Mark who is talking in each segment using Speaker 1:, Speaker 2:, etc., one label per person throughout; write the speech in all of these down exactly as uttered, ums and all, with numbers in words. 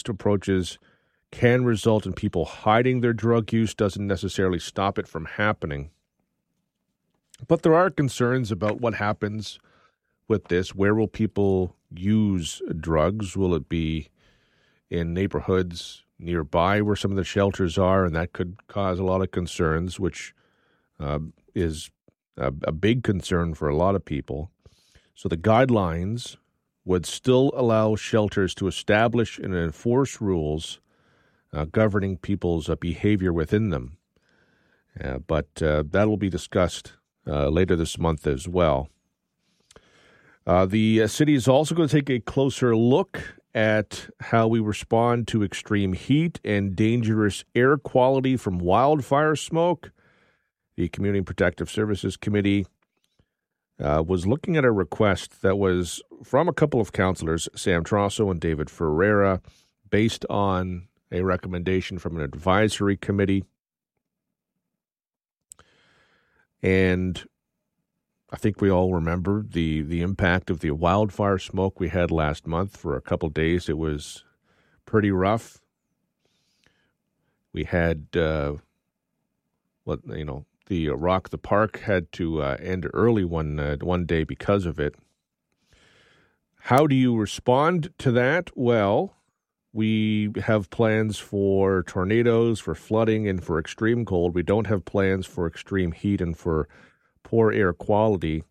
Speaker 1: centralized approaches can result in people hiding their drug use, doesn't necessarily stop it from happening. But there are concerns about what happens with this. Where will people use drugs? Will it be in neighborhoods nearby where some of the shelters are? And that could cause a lot of concerns, which uh, is a, a big concern for a lot of people. So the guidelines would still allow shelters to establish and enforce rules uh, governing people's uh, behavior within them. Uh, but uh, that will be discussed uh, later this month as well. Uh, the uh, city is also going to take a closer look at how we respond to extreme heat and dangerous air quality from wildfire smoke. The Community Protective Services Committee uh, was looking at a request that was from a couple of councillors, Sam Trosso and David Ferreira, based on a recommendation from an advisory committee. And I think we all remember the, the impact of the wildfire smoke we had last month. For a couple of days, it was pretty rough. We had, uh, what you know, the uh, Rock the Park had to uh, end early one uh, one day because of it. How do you respond to that? Well, we have plans for tornadoes, for flooding, and for extreme cold. We don't have plans for extreme heat and for poor air quality.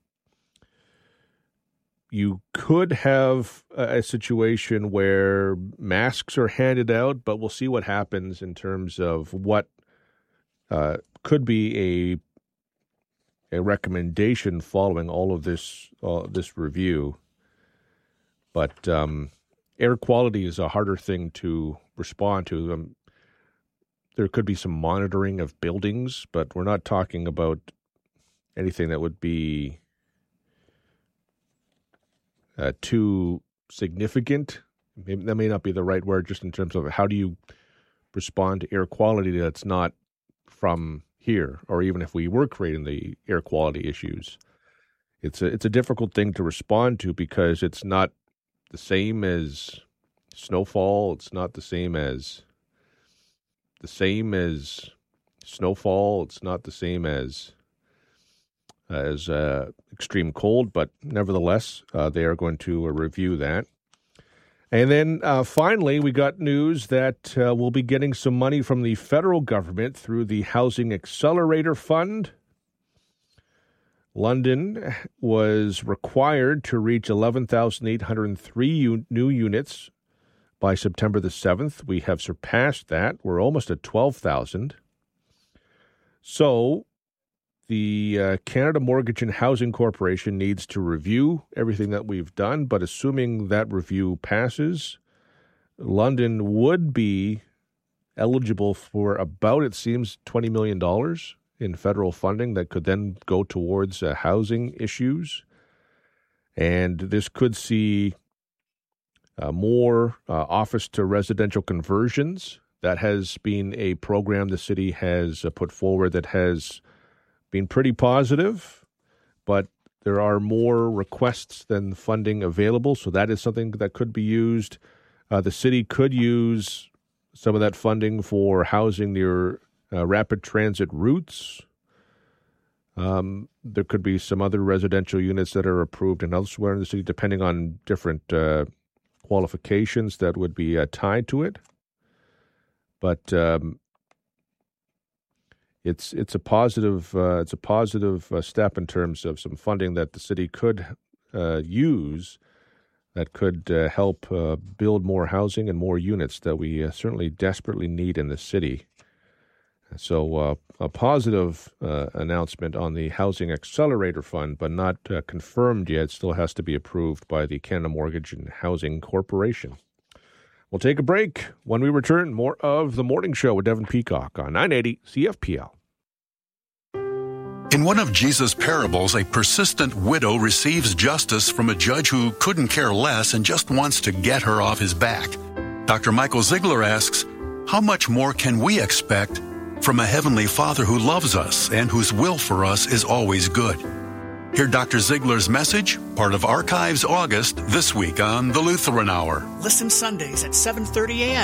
Speaker 1: You could have a, a situation where masks are handed out, but we'll see what happens in terms of what uh, could be a a recommendation following all of this uh, this review. But um, air quality is a harder thing to respond to. Um, there could be some monitoring of buildings, but we're not talking about anything that would be uh, too significant. Maybe that may not be the right word, just in terms of how do you respond to air quality that's not from here, or even if we were creating the air quality issues. It's a, it's a difficult thing to respond to because it's not the same as snowfall. It's not the same as the same as snowfall. It's not the same as as uh, extreme cold, but nevertheless, uh, they are going to uh, review that. And then uh, finally, we got news that uh, we'll be getting some money from the federal government through the Housing Accelerator Fund. London was required to reach eleven thousand eight hundred three u- new units by September the seventh. We have surpassed that. We're almost at twelve thousand. So the uh, Canada Mortgage and Housing Corporation needs to review everything that we've done, but assuming that review passes, London would be eligible for about, it seems, twenty million dollars in federal funding that could then go towards uh, housing issues. And this could see uh, more uh, office-to-residential conversions. That has been a program the city has uh, put forward that has been pretty positive, but there are more requests than funding available, so that is something that could be used. Uh, the city could use some of that funding for housing near uh, rapid transit routes. Um, there could be some other residential units that are approved and elsewhere in the city, depending on different uh, qualifications that would be uh, tied to it. But um, it's it's a positive uh, it's a positive uh, step in terms of some funding that the city could uh, use that could uh, help uh, build more housing and more units that we uh, certainly desperately need in the city. So uh, a positive uh, announcement on the Housing Accelerator Fund, but not uh, confirmed yet. Still has to be approved by the Canada Mortgage and Housing Corporation. We'll take a break. When we return, more of The Morning Show with Devin Peacock on nine eighty C F P L.
Speaker 2: In one of Jesus' parables, a persistent widow receives justice from a judge who couldn't care less and just wants to get her off his back. Doctor Michael Ziegler asks, how much more can we expect from a Heavenly Father who loves us and whose will for us is always good? Hear Doctor Ziegler's message, part of Archives August, this week on The Lutheran Hour.
Speaker 3: Listen Sundays at seven thirty a.m.